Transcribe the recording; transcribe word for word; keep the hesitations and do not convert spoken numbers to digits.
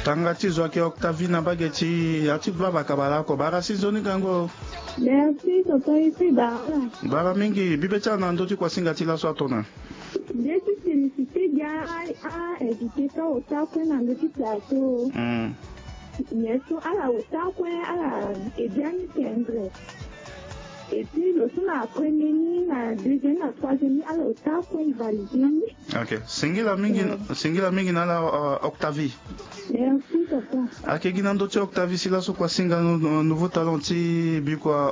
Tangati zoake Octavina bageti ati baba kabala ko bara sizoni kango. Merci toto ici bara. Bara mingi bibecha na ndoti kwa singati la swatona. Je suis félicité gars à éviter ça au taco na ndoti plateau. Mm. Yesu ala au taco ala et bien tendre. Et puis le son la première la deuxième la troisième ala au taco il valide. OK. Singila mingi singila mingi na la uh, Octavie. Merci papa. Ake ginando ti Octavie sila so kwa singa no nouveau talent ti bikwa